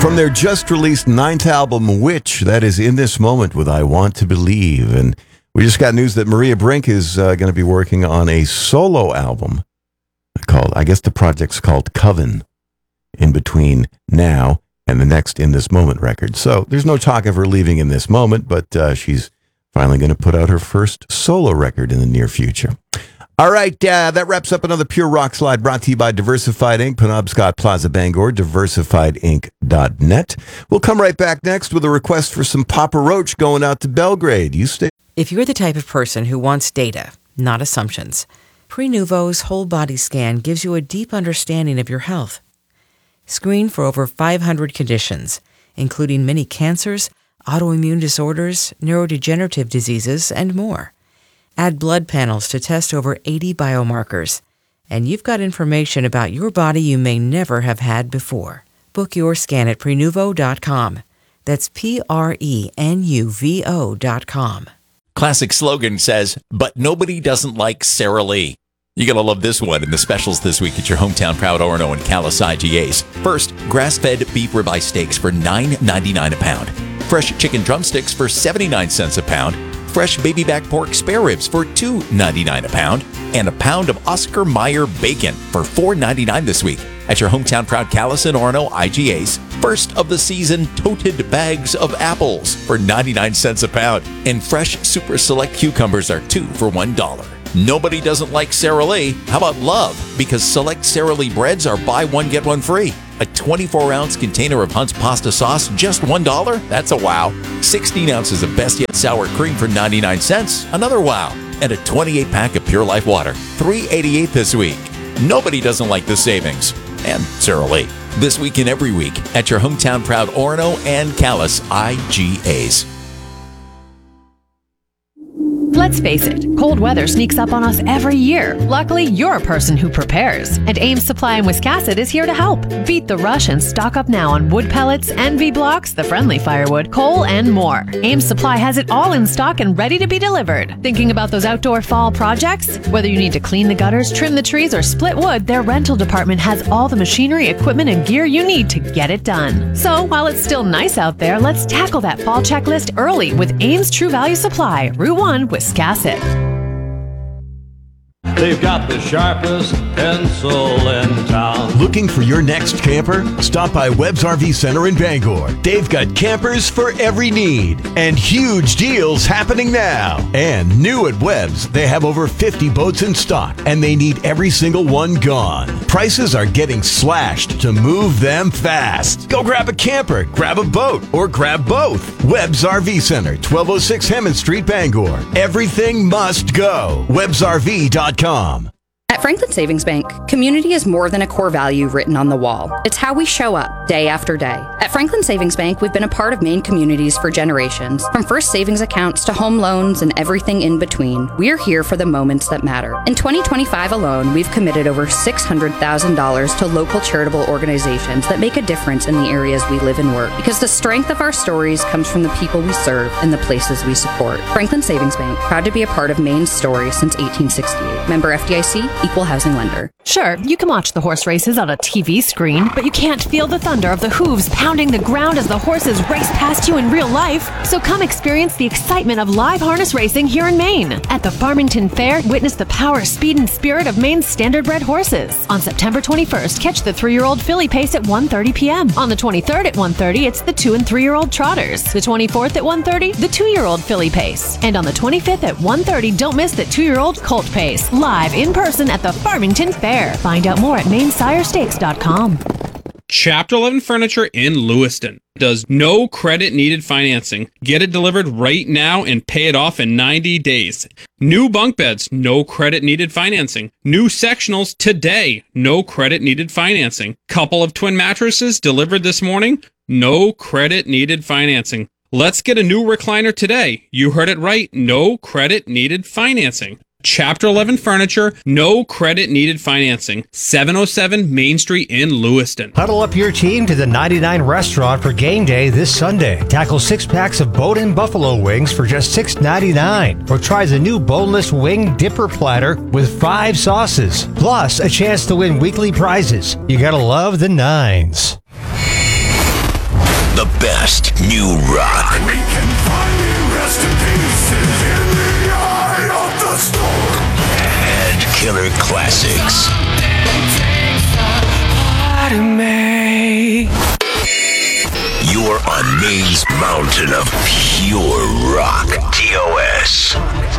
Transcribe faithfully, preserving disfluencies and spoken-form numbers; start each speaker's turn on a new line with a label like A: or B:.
A: From their just-released ninth album, Witch, that is In This Moment with I Want to Believe. And we just got news that Maria Brink is uh, going to be working on a solo album called, I guess the project's called Coven, in between now and the next In This Moment record. So there's no talk of her leaving In This Moment, but uh, she's finally going to put out her first solo record in the near future. All right, uh, that wraps up another Pure Rock Slide brought to you by Diversified Incorporated, Penobscot Plaza, Bangor, diversified inc dot net. We'll come right back next with a request for some Papa Roach going out to Belgrade. You stay.
B: If you're the type of person who wants data, not assumptions, Prenuvo's whole body scan gives you a deep understanding of your health. Screen for over five hundred conditions, including many cancers, autoimmune disorders, neurodegenerative diseases, and more. Add blood panels to test over eighty biomarkers, and you've got information about your body you may never have had before. Book your scan at Prenuvo dot com. That's P R E N U V O dot com.
C: Classic slogan says, but nobody doesn't like Sara Lee. You're going to love this one in the specials this week at your hometown proud Orono and Calais I G As. First, grass-fed beef ribeye steaks for nine ninety-nine a pound. Fresh chicken drumsticks for seventy-nine cents a pound. Fresh baby back pork spare ribs for two ninety-nine a pound, and a pound of Oscar Mayer bacon for four ninety-nine this week at your hometown proud Calais and Orono I G As. First of the season toted bags of apples for ninety-nine cents a pound, and fresh super select cucumbers are two for one dollar. Nobody doesn't like Sara Lee. How about love? Because select Sara Lee breads are buy one get one free. A twenty-four ounce container of Hunt's pasta sauce, just one dollar? That's a wow. sixteen ounces of Best Yet sour cream for ninety-nine cents? Another wow. And a twenty-eight pack of Pure Life water, three eighty-eight this week. Nobody doesn't like the savings. And Sara Lee. This week and every week at your hometown proud Orono and Calais I G As.
D: Let's face it, cold weather sneaks up on us every year. Luckily, you're a person who prepares, and Ames Supply in Wiscasset is here to help. Beat the rush and stock up now on wood pellets, N V blocks, the friendly firewood, coal, and more. Ames Supply has it all in stock and ready to be delivered. Thinking about those outdoor fall projects? Whether you need to clean the gutters, trim the trees, or split wood, their rental department has all the machinery, equipment, and gear you need to get it done. So, while it's still nice out there, let's tackle that fall checklist early with Ames True Value Supply, Route one, Wiscasset.
E: They've got the sharpest pencil in town.
A: Looking for your next camper? Stop by Webb's R V Center in Bangor. They've got campers for every need and huge deals happening now. And new at Webb's, they have over fifty boats in stock and they need every single one gone. Prices are getting slashed to move them fast. Go grab a camper, grab a boat, or grab both. Webb's R V Center, twelve oh six Hammond Street, Bangor. Everything must go. Webbs R V dot com.
F: At Franklin Savings Bank, community is more than a core value written on the wall. It's how we show up day after day. At Franklin Savings Bank, we've been a part of Maine communities for generations. From first savings accounts to home loans and everything in between, we're here for the moments that matter. In twenty twenty-five alone, we've committed over six hundred thousand dollars to local charitable organizations that make a difference in the areas we live and work. Because the strength of our stories comes from the people we serve and the places we support. Franklin Savings Bank, proud to be a part of Maine's story since eighteen sixty-eight. Member F D I C, Equal Housing Lender.
D: Sure, you can watch the horse races on a T V screen, but you can't feel the thunder of the hooves pounding the ground as the horses race past you in real life. So come experience the excitement of live harness racing here in Maine. At the Farmington Fair, witness the power, speed, and spirit of Maine's standardbred horses. On September twenty-first, catch the three-year-old filly pace at one thirty p.m. On the twenty-third at one thirty, it's the two and three-year-old trotters. The twenty-fourth at one thirty, the two-year-old filly pace. And on the twenty-fifth at one thirty, don't miss the two-year-old colt pace. Live in person at the Farmington Fair. Find out more at maine sire stakes dot com.
G: Chapter eleven Furniture in Lewiston does no credit needed financing. Get it delivered right now and pay it off in ninety days. New bunk beds, no credit needed financing. New sectionals today, no credit needed financing. Couple of twin mattresses delivered this morning, no credit needed financing. Let's get a new recliner today. You heard it right, no credit needed financing. Chapter eleven Furniture, no credit needed financing. seven oh seven Main Street in Lewiston.
H: Huddle up your team to the ninety-nine restaurant for game day this Sunday. Tackle six packs of Bowden Buffalo wings for just six ninety-nine. Or try the new boneless wing dipper platter with five sauces. Plus, a chance to win weekly prizes. You gotta love the nines.
I: The best new rock.
J: We can finally rest in pieces in the eye of the storm.
I: And killer classics.
J: Part of me.
I: You're on Maine's mountain of pure rock. T O S.